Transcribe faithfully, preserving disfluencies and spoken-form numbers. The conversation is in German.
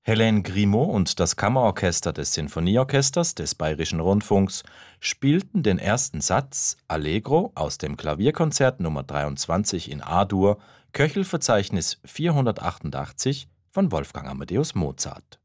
Helene Grimaud und das Kammerorchester des Sinfonieorchesters des Bayerischen Rundfunks spielten den ersten Satz Allegro aus dem Klavierkonzert Nummer dreiundzwanzig in A-Dur, Köchelverzeichnis vierhundertachtundachtzig von Wolfgang Amadeus Mozart.